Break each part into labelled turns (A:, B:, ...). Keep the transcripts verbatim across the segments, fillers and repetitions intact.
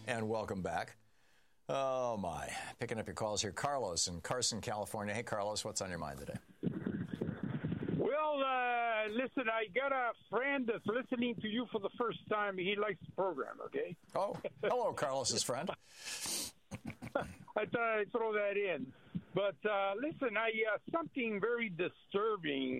A: and welcome back. Oh, my. Picking up your calls here. Carlos in Carson, California. Hey, Carlos, what's on your mind today?
B: Well, uh, listen, I got a friend that's listening to you for the first time. He likes the program, okay?
A: Oh, hello, Carlos's friend.
B: I thought I'd throw that in. But uh, listen, I uh, something very disturbing.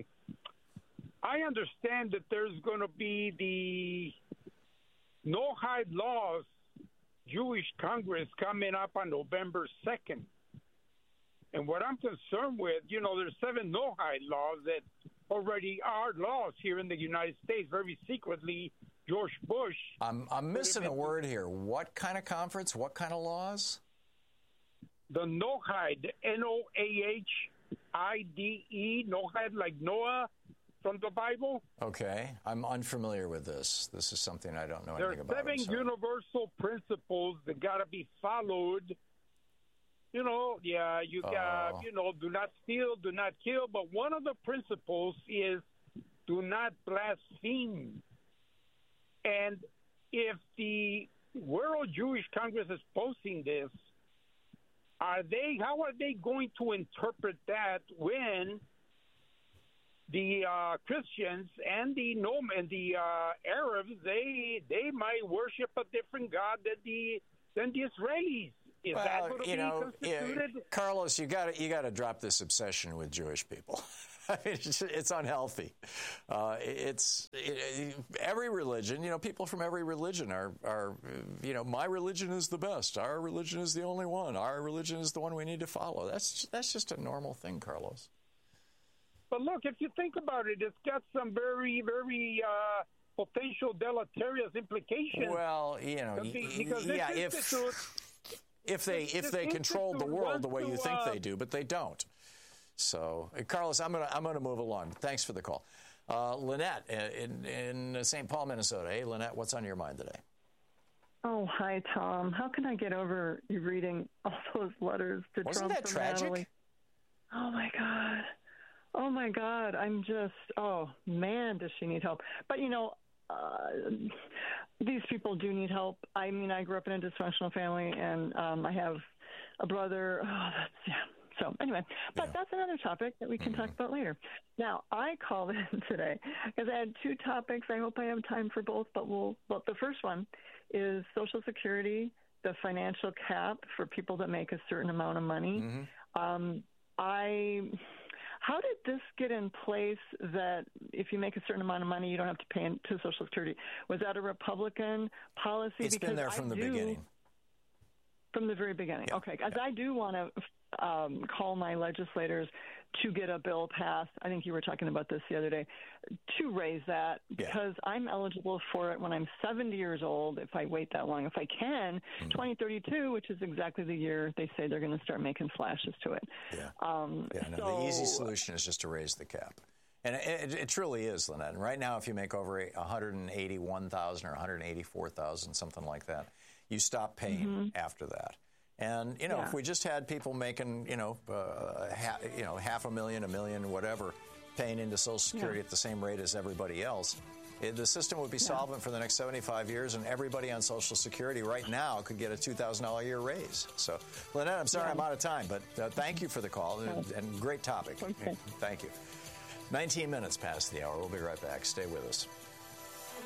B: I understand that there's going to be the no-hide laws, Jewish Congress, coming up on November second. And what I'm concerned with, you know, there's seven no-hide laws that already are laws here in the United States, very secretly. George Bush.
A: I'm, I'm missing a word here. What kind of conference? What kind of laws?
B: The no-hide, N O A H I D E, no-hide, like Noah from the Bible.
A: Okay. I'm unfamiliar with this. This is something I don't know
B: there
A: anything about.
B: There are seven universal principles that got to be followed. You know, yeah, you got,
A: oh.
B: you know, do not steal, do not kill. But one of the principles is do not blaspheme. And if the World Jewish Congress is posting this, are they, how are they going to interpret that when the uh, Christians and the Nom- and the uh, Arabs, they they might worship a different God than the than the Israelis? Is
A: well,
B: that going to
A: you
B: be
A: know,
B: constituted?
A: Yeah, Carlos, you got you got to drop this obsession with Jewish people. I mean, it's, it's unhealthy. Uh, it's it, every religion. You know, people from every religion are are. You know, my religion is the best. Our religion is the only one. Our religion is the one we need to follow. That's that's just a normal thing, Carlos.
B: But look, if you think about it, it's got some very, very uh, potential deleterious implications.
A: Well, you know,
B: because
A: yeah, if. If they if they controlled the world the way you think they do, but they don't. So, Carlos, I'm gonna I'm gonna move along. Thanks for the call, uh, Lynette in in Saint Paul, Minnesota. Hey, Lynette, what's on your mind today?
C: Oh, hi, Tom. How can I get over you reading all those letters to
A: Wasn't
C: Trump
A: that
C: from
A: tragic?
C: Natalie? Oh my God. Oh my God. I'm just. Oh man, does she need help? But you know. Uh, these people do need help. I mean, I grew up in a dysfunctional family, and um, I have a brother. Oh, that's, yeah. So anyway, but yeah. That's another topic that we can mm-hmm. talk about later. Now, I called in today because I had two topics. I hope I have time for both, but we'll. But the first one is Social Security, the financial cap for people that make a certain amount of money. Mm-hmm. Um, I. How did this get in place that if you make a certain amount of money, you don't have to pay into Social Security? Was that a Republican policy?
A: It's
C: because
A: been there from
C: I
A: the
C: do,
A: beginning.
C: From the very beginning.
A: Yeah.
C: Okay. Because
A: yeah.
C: I do want to um, call my legislators to get a bill passed. I think you were talking about this the other day, to raise that because yeah. I'm eligible for it when I'm seventy years old, if I wait that long. If I can, mm-hmm. twenty thirty-two, which is exactly the year they say they're going to start making slashes to it.
A: Yeah.
C: Um,
A: yeah no,
C: so,
A: the easy solution is just to raise the cap. And it, it truly is, Lynette. And right now, if you make over one hundred eighty-one thousand dollars or one hundred eighty-four thousand dollars, something like that, you stop paying mm-hmm. after that. And, you know,
C: yeah.
A: if we just had people making, you know, uh, ha- you know, half a million, a million, whatever, paying into Social Security yeah. at the same rate as everybody else, it, the system would be yeah. solvent for the next seventy-five years, and everybody on Social Security right now could get a two thousand dollars a year raise. So, Lynette, I'm sorry yeah. I'm out of time, but uh, thank you for the call, and, and great topic.
C: Okay.
A: Thank you. nineteen minutes past the hour. We'll be right back. Stay with us.